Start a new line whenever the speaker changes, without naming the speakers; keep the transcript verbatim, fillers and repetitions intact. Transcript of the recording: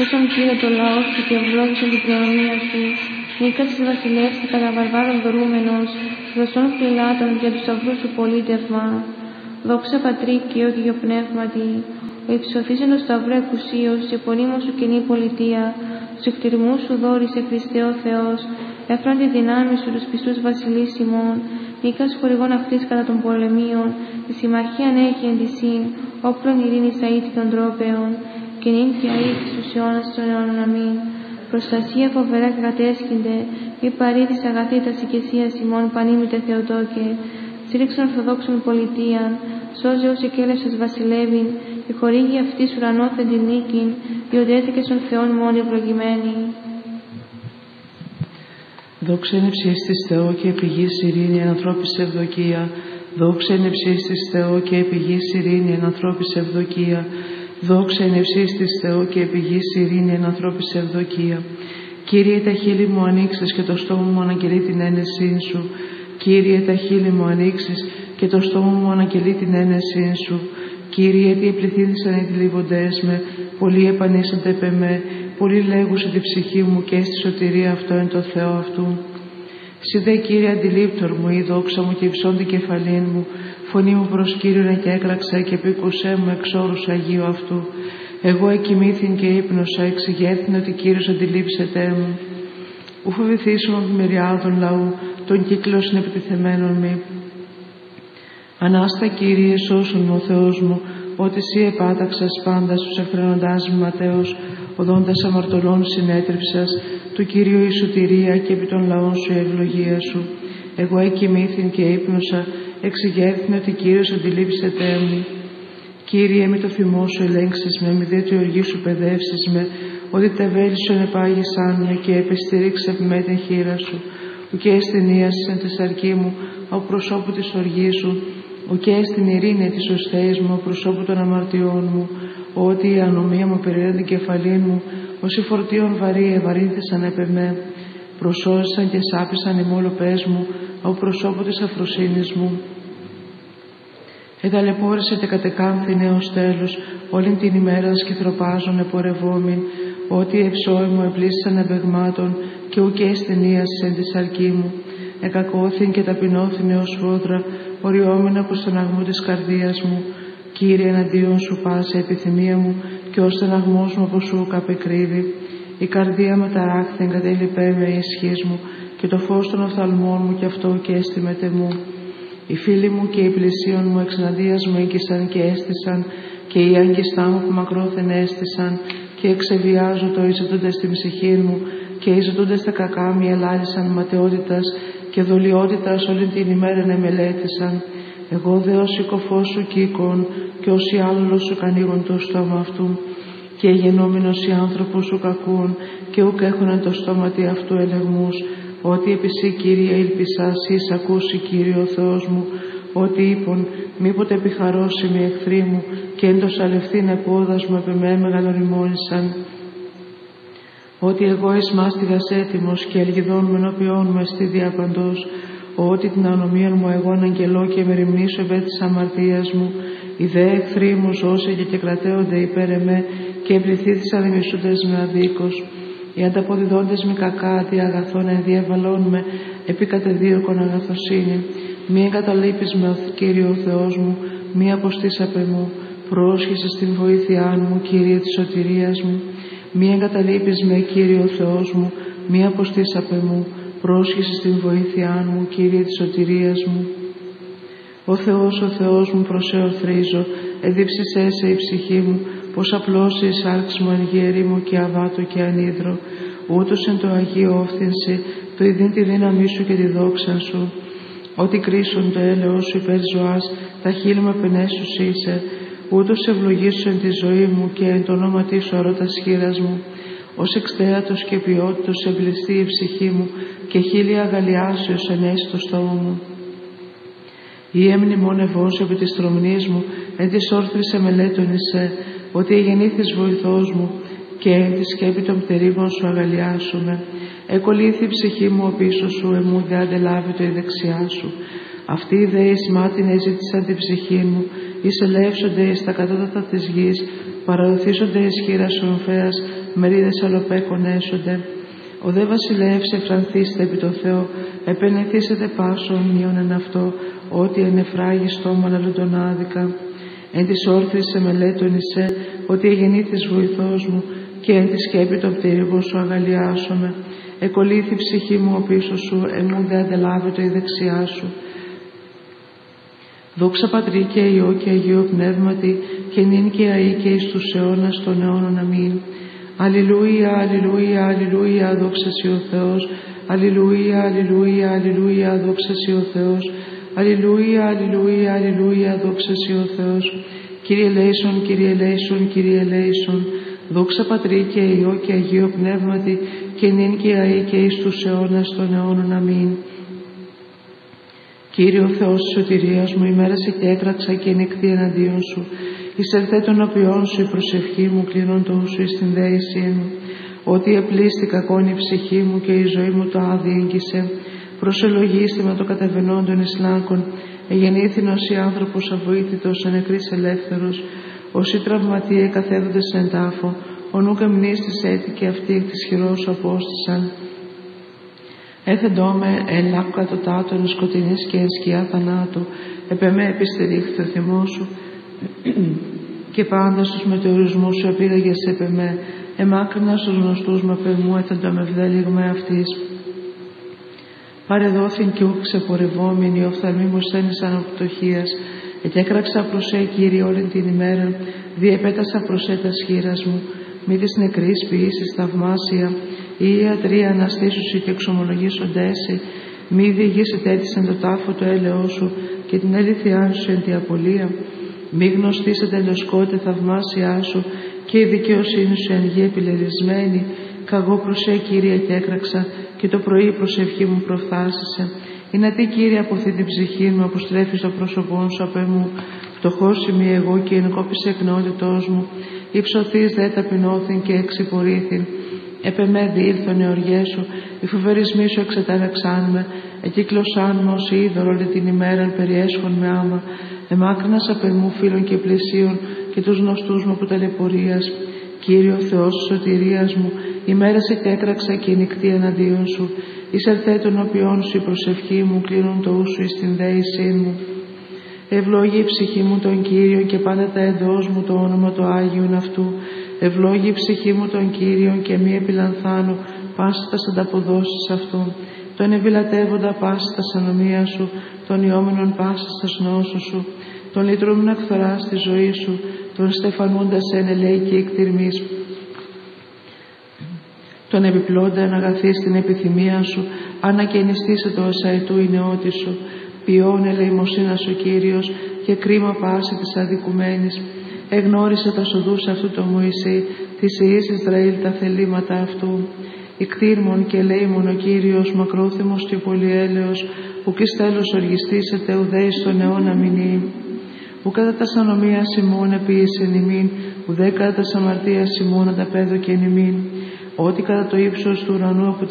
Σώσον Κύριε το λαό σου και ευλόγησον την προνομία σου. Νίκα της βασιλεύς και κατά βαρβάρων δωρούμενος, δοσών φυλάτων για του σταυρού σου πολίτευμα. Δόξα Πατρί και Υιό και Αγιο Πνεύματι, ο υψωθήσεν το σταυρό εκουσίως και πονήμων σου κοινή πολιτεία, του εκτιρμού σου δόρισε Χριστέ ο Θεός, έφραν τη δυνάμει σου τους πιστούς βασιλείς ημών, νίκας χορηγών αυτής κατά των πολεμίων, τη συμμαχίαν έχει εν τη σύν, όπλων ειρήνης αήτη των τρόπεων, και νυν και αήτη στους αιώνας των αιώνων αμήν. Προστασία φοβερά και κατέσχυνται, μη παρήδης αγαθήτας οικεσίας ημών πανήμητε Θεοτόκε, στήριξον ορθοδόξων πολιτείαν, σώζε όσοι εκέλευσες βασιλεύειν, και χορήγει αυτής ουρανόθεν την νίκην, διότι έθεκε στον Θεόν μόνοι ευλογημένοι.
Δόξα εν ευσύστης Θεό και επιγής ειρήνη εν ανθρώπης ευδοκία. Δόξα εν ευσύστης Θεό και επιγής ειρήνη εν ανθρώπης ευδοκία. Δόξα εν ευσύστης Θεό και επιγής ειρήνη εν ανθρώπης ευδοκία. Κύριε, τα χείλη μου ανοίξεις και το στόμα μου αναγγελεί την ένεσή σου. Κύριε, τα χείλη μου ανοίξεις και το στόμα μου αναγγελεί την ένεσή σου. Κύριε, τι επληθύνθησαν οι θλίβοντές με, πολλοί επανήσανται επ' εμέ, πολλοί λέγουσαν τη ψυχή μου και στη σωτηρία αυτό εν το Θεό αυτού. Συ δε, Κύριε, αντιλήπτορ μου, η δόξα μου και υψών την κεφαλήν μου, φωνή μου προς Κύριον και έκραξα και επίκουσέ μου εξ όρους Αγίου αυτού. Εγώ εκοιμήθην και ύπνοσα, εξηγέθην ότι Κύριος αντιλήψεται μου. Ου φοβηθήσουν από μυριάδων λαού, των κύκλων συνεπιτιθεμένων μη. Ανάστα, Κύριε, σώσον μου ο Θεός μου, ότι Συ επάταξας πάντα στους εχθρονοντάς μου ματέως, οδόντας αμαρτωλών συνέτριψας, του Κυρίου η σωτηρία και επί των λαών σου η ευλογία σου. Εγώ εκοιμήθην και ύπνοσα, εξηγέθην ότι Κύριος αντιλήψεται μου. Κύριε, μη το θυμό σου ελέγξεις με, μη δε τη οργή σου παιδεύσεις με, ότι τα βέλη σου ενεπάγησαν με και επιστηρίξε με την χείρα σου. Ουκέ αισθηνίασης εν τη σαρκή μου, ο προσώπου της οργής σου, ουκέ στην ειρήνη της οσθέης μου, ο προσώπου των αμαρτιών μου, ότι η ανομία μου περιέλαβε την κεφαλή μου, όσοι φορτίων βαρύ ευαρύνθησαν επ' εμέ, προσώζησαν και σάπησαν οι μόλοπές μου, ο προσώπου της αφροσύνης μου. Εταλαιπώρησε τε κατεκάνθη νέος τέλος, όλην την ημέρα σκυθροπάζων επορευόμην, ότι οι ευσόοι μου επλήσισαν εμπεγμάτων και ουκέ αισθηνίασης εν τη σαρκή μου. Εκακώθην και ταπεινώθην έως φόδρα, οριόμην από στεναγμού της καρδίας μου. Κύριε, εναντίον σου πάσε επιθυμία μου και ο στεναγμός μου από σου καπεκρύβει. Η καρδία με ταράχθη εγκατέλειπέ με η ισχύς μου και το φως των οφθαλμών μου κι αυτό και έστιμεται μου. Οι φίλοι μου και οι πλησίον μου εξεναντίας μου έγκυσαν και έστησαν και οι άγγιστά μου που μακρόθεν έστησαν και εξεβιάζω το ειζητούνται στην ψυχή μου και ειζητούνται στα κακά μη ελάλησαν ματαιότητας και δολιότητας όλη την ημέρα να μελέτησαν. Εγώ δε ως οικοφός σου κοίκον και όσοι άλλος σου κανίγον το στόμα αυτού και γενόμενος οι άνθρωποι σου κακούν και ουκ έχουνε το στόματι αυτού ελεγμούς, ότι επί Συ, Κύριε, ήλπισα, Σεις ακούσει, Κύριε ο Θεός μου, ότι είπον, μήποτε επιχαρώσει με εχθροί μου και εν το σαλευθήν επόδας μου επί με μεγαλοριμόνησαν. Ότι εγώ εις μάστιγας έτοιμος και ελγιδών με ενώπιόν μου εστί διαπαντός, ότι την ανομία μου εγώ αναγγελώ και με ρημνήσω επέ της αμαρτίας μου, οι δε εχθροί μου ζώσε και κρατέονται υπέρ εμέ και ευληθήθησαν οι μισούντες με αδίκως. Οι ανταποδιδόντες μη κακά αντί αγαθών ενδιαβαλών με επί κατεδίωκον αγαθοσύνη. Μη εγκαταλείπεις με, Κύριε ο Θεός μου, μη αποστείς απ' εμού. Πρόσχεσαι στην βοήθειά μου, Κύριε της σωτηρίας μου. Μη εγκαταλείπεις με, Κύριε ο Θεός μου, μη αποστείς απ' εμού. Πρόσχεσαι στην βοήθειά μου, Κύριε της σωτηρίας μου. Ο Θεός, ο Θεός μου, προς εορθρίζω, εδίψησέ σε η ψυχή μου, πως απλώσει η σάρξ μου εν γέρη μου και αβάτω και ανίδρο, ούτως εν το Αγίο όφθηνση, το ειδήν τη δύναμή σου και τη δόξα σου. Ότι κρίσουν το έλεος σου υπέρ ζωάς, τα χείλη μου επενέσους είσαι, ούτως ευλογήσου εν τη ζωή μου και εν το ονόματί σου αρώτα χείρας μου. Ως εξτέατος και ποιότητος εμπληστεί η ψυχή μου και χείλη αγαλιάσεως ενέσει το στόμα μου. Η εμνημόνευός επί της τρομνής μου, εν της όρθρης εμελέτωνησέ, ότι εγεννήθης βοηθός μου και εν τη σκέπη των πτερίγων σου αγαλιάσουμε. Εκολύθη η ψυχή μου ο πίσω σου, εμού δε αντελάβει το η δεξιά σου. Αυτοί δε εις μάτιν έζητησαν την ψυχή μου, εις ελεύσονται εις τα κατώτατα της γης, παραδοθήσονται εις χείρα σου εμφέας, μερίδες αλλοπέκων έσονται. Ο δε βασιλεύς εφρανθήστε επί το Θεό, επενεθήσετε πάσον μείον εν αυτό, ότι ενεφράγει στόμα λαλούντον άδικα. Εν της όρθρης σε μελέτων εισέ, ότι εγεννήθης βοηθός μου, και εν τη σκέπη το πτήρυγο σου αγαλιάσομαι. Εκολύθη ψυχή μου ο πίσω σου, εμού δε αντελάβεται η δεξιά σου. Δόξα Πατρί και Υιό και Αγίο Πνεύματι, και νυν και αεί και εις τους αιώνας των αιώνων. Αμήν. Αλληλούια, αλληλούια, αλληλούια, δόξα σοι ο Θεός. Αλληλούια, αλληλούια, αλληλούια, δόξα σοι ο Θεός. Αλληλούια, αλληλούια, αλληλούια, δόξα σοι ο Θεός. Κύριε ελέησον, Κύριε ελέησον, Κύριε ελέησον. Δόξα Πατρί και Υιό και Αγίο Πνεύματι, και νυν και αεί και εις τους αιώνας των αιώνων. Αμήν. Κύριε ο Θεός της σωτηρίας μου, ημέρασε και έκραξα και νύχτη εναντίον σου. Εισελθέ των οποίων σου η προσευχή μου, κλείνον το σου εις την δέησή μου. Ότι επλήστη κακόν η ψυχή μου και η ζωή μου το άδει έγκυσε. Προσελογίστη με το κατεβενόν των Ισλάκων. Εγεννήθηνος η άνθρωπος αβοήθητος, ανεκρής ελεύθερος. Όσοι τραυματίε καθέδοντες εν τάφο, ο νουκ εμνίστης έθηκε αυτοί εκ της χειρός σου απόστησαν. Έθεντό με εν λάκου κατωτάτων σκοτεινής και εν σκιά θανάτου, επ' εμέ επιστηρίχθη ο θυμός σου, και πάντα στους μετεωρισμούς σου επήγαγες επ' εμέ, εμάκρινα στους γνωστούς με πεμού, έθεντο με βδέλιγμα αυτής. Παρεδόθην κι ουκ ξεπορευόμενοι, οι οφθαλμοί μου στένησαν από πτωχίας, εκέκραξα προς ε, Κύριε, όλη την ημέρα, διεπέτασα προς ε τας χείρας μου, μη της νεκρής ποιήσεις θαυμάσια, η ιατρία αναστήσουσι και εξομολογήσοντέσαι, μη διηγήσει τέτοισεν το τάφο το έλεό σου και την έληθειά σου εν τη απολία, μη γνωστήσετε ελεοσκότε θαυμάσια σου και η δικαιοσύνη σου εν γη επιλερισμένη, καγώ προς ε, Κύριε, και έκραξα και το πρωί η προσευχή μου προφθάσισε. Είναι τι, Κύριε, αποθεί την ψυχή μου, αποστρέφει το πρόσωπό σου απ' εμού, φτωχός είμαι εγώ και ενκόπησε εκνότητός μου, υψωθείς δε ταπεινώθην και εξυπορήθην. Επ' εμέ διήλθον οι οργές σου, οι φοβερισμοί σου εξετάραξάν με, εκύκλωσάν με ως είδωρο όλη την ημέρα, περιέσχον με άμα, εμάκρυνας απ' εμού φίλων και πλησίων και τους γνωστούς μου από ταλαιπωρίας. Κύριο Θεός της σωτηρίας μου, ημέρασε και έκραξα και νυχτή εναντίον σου, εισελθέ των οποίων σου η προσευχή μου, κλείνουν το ου σου εις την δέησή μου. Ευλόγη η ψυχή μου τον Κύριο και πάντα τα εντός μου το όνομα το Άγιον αυτού. Ευλόγη η ψυχή μου τον Κύριο και μη επιλανθάνω πάσης τας ανταποδόσεις αυτού. Τον ευηλατεύοντα πάσης τας ανομίας σου, τον ιόμενον πάσης τας νόσου σου, τον λυτρούμεν εκθορά στη ζωή σου, τον στεφανούντας εν ελέη εκτιρμής. Τον επιπλώντα αγαθείς την επιθυμία σου, ανακαινιστήσε το εσαετού η νεότη σου. Ποιόν ελεημοσύνας ο Κύριος και κρίμα πάση της αδικουμένης. Εγνώρισε τα σοδούς αυτού το Μωυσή, της ιής Ισραήλ τα θελήματα αυτού. Ικτήρμον και ελεήμον ο Κύριος, μακρόθυμος και πολυέλεος, ουκ εις τέλος οργιστήσετε ουδέ εις τον αιώνα μηνύ. Ουκ κατά τας ανομίας ημών επίησεν ημίν, ουδέ κατά τας αμαρτίας ημών ανταπέδωκεν ημίν. Ότι κατά το ύψος του ουρανού από